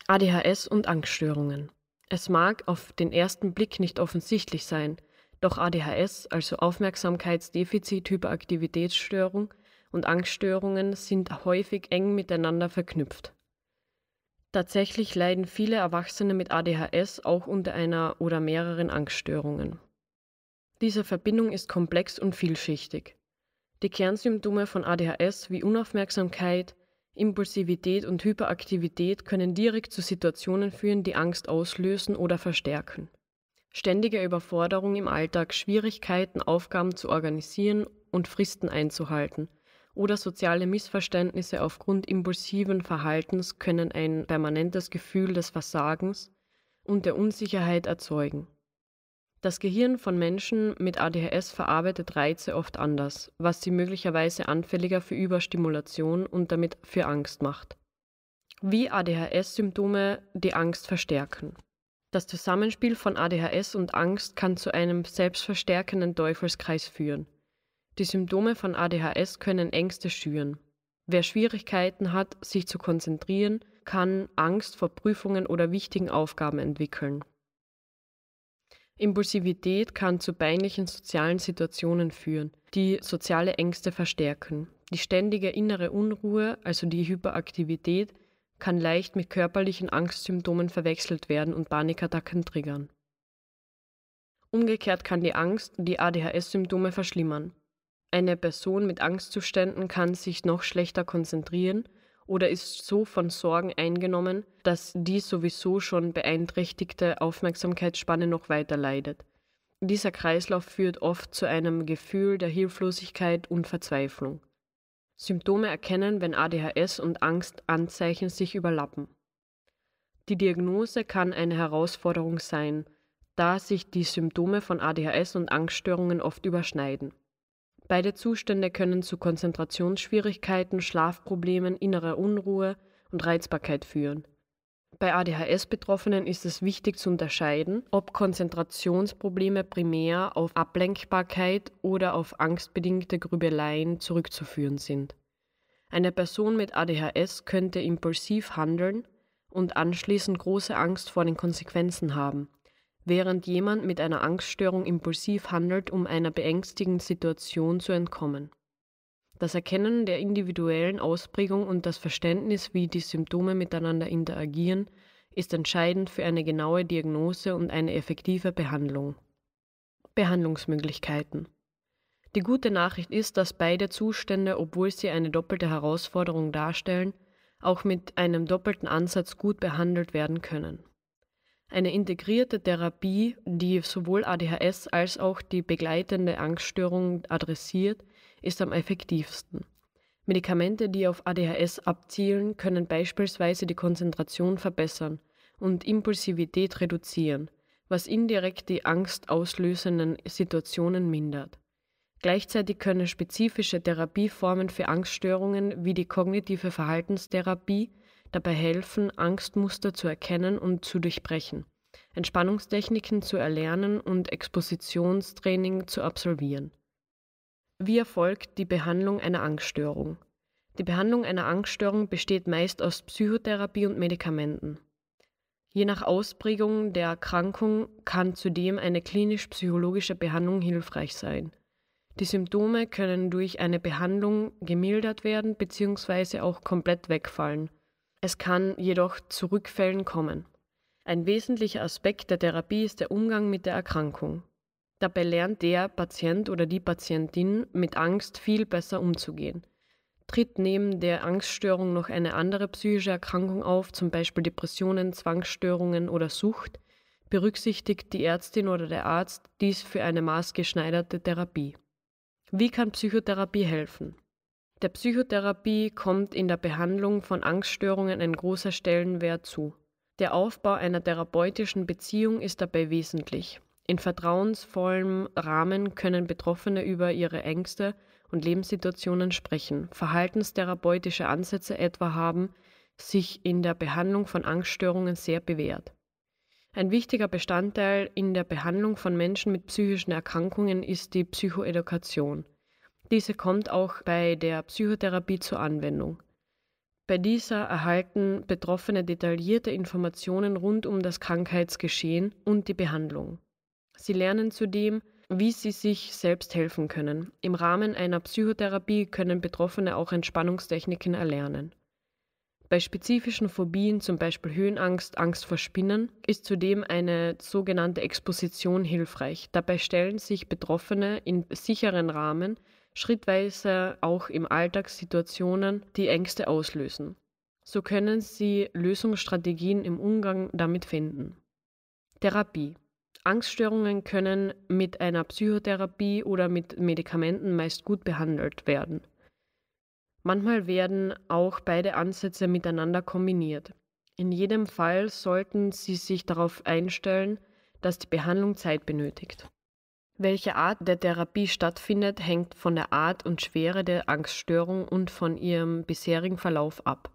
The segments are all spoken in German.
ADHS und Angststörungen. Es mag auf den ersten Blick nicht offensichtlich sein, doch ADHS, also Aufmerksamkeitsdefizit-Hyperaktivitätsstörung, und Angststörungen sind häufig eng miteinander verknüpft. Tatsächlich leiden viele Erwachsene mit ADHS auch unter einer oder mehreren Angststörungen. Diese Verbindung ist komplex und vielschichtig. Die Kernsymptome von ADHS wie Unaufmerksamkeit, Impulsivität und Hyperaktivität können direkt zu Situationen führen, die Angst auslösen oder verstärken. Ständige Überforderung im Alltag, Schwierigkeiten, Aufgaben zu organisieren und Fristen einzuhalten oder soziale Missverständnisse aufgrund impulsiven Verhaltens können ein permanentes Gefühl des Versagens und der Unsicherheit erzeugen. Das Gehirn von Menschen mit ADHS verarbeitet Reize oft anders, was sie möglicherweise anfälliger für Überstimulation und damit für Angst macht. Wie ADHS-Symptome die Angst verstärken. Das Zusammenspiel von ADHS und Angst kann zu einem selbstverstärkenden Teufelskreis führen. Die Symptome von ADHS können Ängste schüren. Wer Schwierigkeiten hat, sich zu konzentrieren, kann Angst vor Prüfungen oder wichtigen Aufgaben entwickeln. Impulsivität kann zu peinlichen sozialen Situationen führen, die soziale Ängste verstärken. Die ständige innere Unruhe, also die Hyperaktivität, kann leicht mit körperlichen Angstsymptomen verwechselt werden und Panikattacken triggern. Umgekehrt kann die Angst die ADHS-Symptome verschlimmern. Eine Person mit Angstzuständen kann sich noch schlechter konzentrieren oder ist so von Sorgen eingenommen, dass die sowieso schon beeinträchtigte Aufmerksamkeitsspanne noch weiter leidet. Dieser Kreislauf führt oft zu einem Gefühl der Hilflosigkeit und Verzweiflung. Symptome erkennen, wenn ADHS und Angstanzeichen sich überlappen. Die Diagnose kann eine Herausforderung sein, da sich die Symptome von ADHS und Angststörungen oft überschneiden. Beide Zustände können zu Konzentrationsschwierigkeiten, Schlafproblemen, innerer Unruhe und Reizbarkeit führen. Bei ADHS-Betroffenen ist es wichtig zu unterscheiden, ob Konzentrationsprobleme primär auf Ablenkbarkeit oder auf angstbedingte Grübeleien zurückzuführen sind. Eine Person mit ADHS könnte impulsiv handeln und anschließend große Angst vor den Konsequenzen haben, während jemand mit einer Angststörung impulsiv handelt, um einer beängstigenden Situation zu entkommen. Das Erkennen der individuellen Ausprägung und das Verständnis, wie die Symptome miteinander interagieren, ist entscheidend für eine genaue Diagnose und eine effektive Behandlung. Behandlungsmöglichkeiten. Die gute Nachricht ist, dass beide Zustände, obwohl sie eine doppelte Herausforderung darstellen, auch mit einem doppelten Ansatz gut behandelt werden können. Eine integrierte Therapie, die sowohl ADHS als auch die begleitende Angststörung adressiert, ist am effektivsten. Medikamente, die auf ADHS abzielen, können beispielsweise die Konzentration verbessern und Impulsivität reduzieren, was indirekt die angstauslösenden Situationen mindert. Gleichzeitig können spezifische Therapieformen für Angststörungen wie die kognitive Verhaltenstherapie dabei helfen, Angstmuster zu erkennen und zu durchbrechen, Entspannungstechniken zu erlernen und Expositionstraining zu absolvieren. Wie erfolgt die Behandlung einer Angststörung? Die Behandlung einer Angststörung besteht meist aus Psychotherapie und Medikamenten. Je nach Ausprägung der Erkrankung kann zudem eine klinisch-psychologische Behandlung hilfreich sein. Die Symptome können durch eine Behandlung gemildert werden bzw. auch komplett wegfallen. Es kann jedoch zu Rückfällen kommen. Ein wesentlicher Aspekt der Therapie ist der Umgang mit der Erkrankung. Dabei lernt der Patient oder die Patientin mit Angst viel besser umzugehen. Tritt neben der Angststörung noch eine andere psychische Erkrankung auf, zum Beispiel Depressionen, Zwangsstörungen oder Sucht, berücksichtigt die Ärztin oder der Arzt dies für eine maßgeschneiderte Therapie. Wie kann Psychotherapie helfen? Der Psychotherapie kommt in der Behandlung von Angststörungen ein großer Stellenwert zu. Der Aufbau einer therapeutischen Beziehung ist dabei wesentlich. In vertrauensvollem Rahmen können Betroffene über ihre Ängste und Lebenssituationen sprechen. Verhaltenstherapeutische Ansätze etwa haben sich in der Behandlung von Angststörungen sehr bewährt. Ein wichtiger Bestandteil in der Behandlung von Menschen mit psychischen Erkrankungen ist die Psychoedukation. Diese kommt auch bei der Psychotherapie zur Anwendung. Bei dieser erhalten Betroffene detaillierte Informationen rund um das Krankheitsgeschehen und die Behandlung. Sie lernen zudem, wie sie sich selbst helfen können. Im Rahmen einer Psychotherapie können Betroffene auch Entspannungstechniken erlernen. Bei spezifischen Phobien, zum Beispiel Höhenangst, Angst vor Spinnen, ist zudem eine sogenannte Exposition hilfreich. Dabei stellen sich Betroffene in sicheren Rahmen schrittweise auch im Alltagssituationen, die Ängste auslösen. So können sie Lösungsstrategien im Umgang damit finden. Therapie. Angststörungen können mit einer Psychotherapie oder mit Medikamenten meist gut behandelt werden. Manchmal werden auch beide Ansätze miteinander kombiniert. In jedem Fall sollten Sie sich darauf einstellen, dass die Behandlung Zeit benötigt. Welche Art der Therapie stattfindet, hängt von der Art und Schwere der Angststörung und von ihrem bisherigen Verlauf ab.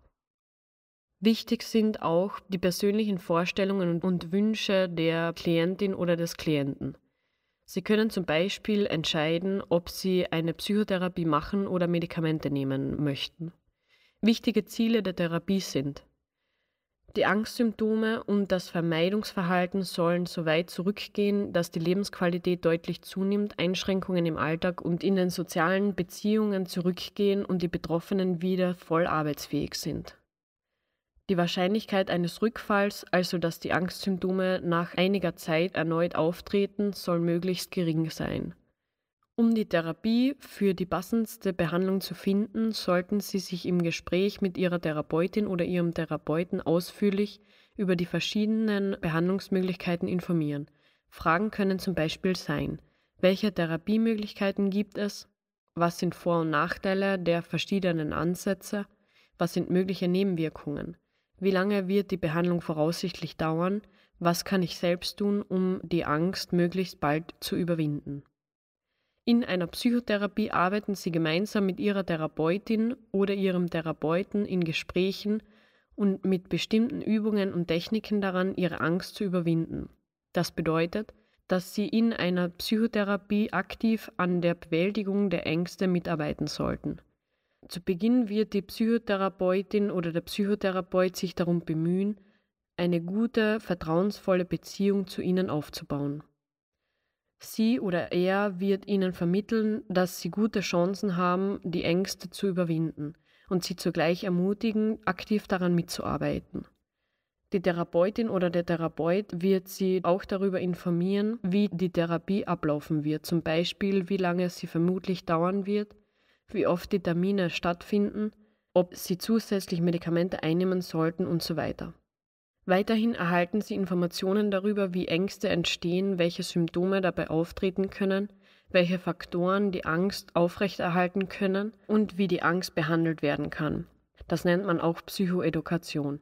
Wichtig sind auch die persönlichen Vorstellungen und Wünsche der Klientin oder des Klienten. Sie können zum Beispiel entscheiden, ob Sie eine Psychotherapie machen oder Medikamente nehmen möchten. Wichtige Ziele der Therapie sind: Die Angstsymptome und das Vermeidungsverhalten sollen so weit zurückgehen, dass die Lebensqualität deutlich zunimmt, Einschränkungen im Alltag und in den sozialen Beziehungen zurückgehen und die Betroffenen wieder voll arbeitsfähig sind. Die Wahrscheinlichkeit eines Rückfalls, also dass die Angstsymptome nach einiger Zeit erneut auftreten, soll möglichst gering sein. Um die Therapie für die passendste Behandlung zu finden, sollten Sie sich im Gespräch mit Ihrer Therapeutin oder Ihrem Therapeuten ausführlich über die verschiedenen Behandlungsmöglichkeiten informieren. Fragen können zum Beispiel sein: Welche Therapiemöglichkeiten gibt es? Was sind Vor- und Nachteile der verschiedenen Ansätze? Was sind mögliche Nebenwirkungen? Wie lange wird die Behandlung voraussichtlich dauern? Was kann ich selbst tun, um die Angst möglichst bald zu überwinden? In einer Psychotherapie arbeiten Sie gemeinsam mit Ihrer Therapeutin oder Ihrem Therapeuten in Gesprächen und mit bestimmten Übungen und Techniken daran, Ihre Angst zu überwinden. Das bedeutet, dass Sie in einer Psychotherapie aktiv an der Bewältigung der Ängste mitarbeiten sollten. Zu Beginn wird die Psychotherapeutin oder der Psychotherapeut sich darum bemühen, eine gute, vertrauensvolle Beziehung zu Ihnen aufzubauen. Sie oder er wird Ihnen vermitteln, dass Sie gute Chancen haben, die Ängste zu überwinden und Sie zugleich ermutigen, aktiv daran mitzuarbeiten. Die Therapeutin oder der Therapeut wird Sie auch darüber informieren, wie die Therapie ablaufen wird, zum Beispiel wie lange sie vermutlich dauern wird, wie oft die Termine stattfinden, ob Sie zusätzlich Medikamente einnehmen sollten und so weiter. Weiterhin erhalten Sie Informationen darüber, wie Ängste entstehen, welche Symptome dabei auftreten können, welche Faktoren die Angst aufrechterhalten können und wie die Angst behandelt werden kann. Das nennt man auch Psychoedukation.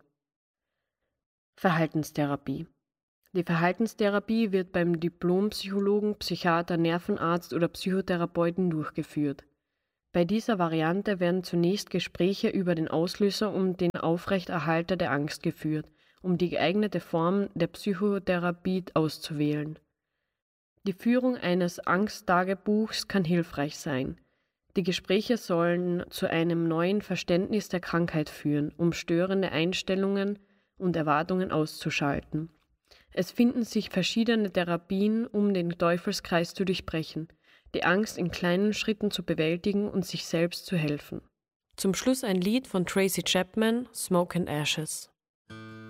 Verhaltenstherapie. Die Verhaltenstherapie wird beim Diplompsychologen, Psychiater, Nervenarzt oder Psychotherapeuten durchgeführt. Bei dieser Variante werden zunächst Gespräche über den Auslöser und den Aufrechterhalter der Angst geführt, um die geeignete Form der Psychotherapie auszuwählen. Die Führung eines Angsttagebuchs kann hilfreich sein. Die Gespräche sollen zu einem neuen Verständnis der Krankheit führen, um störende Einstellungen und Erwartungen auszuschalten. Es finden sich verschiedene Therapien, um den Teufelskreis zu durchbrechen, die Angst in kleinen Schritten zu bewältigen und sich selbst zu helfen. Zum Schluss ein Lied von Tracy Chapman, Smoke and Ashes.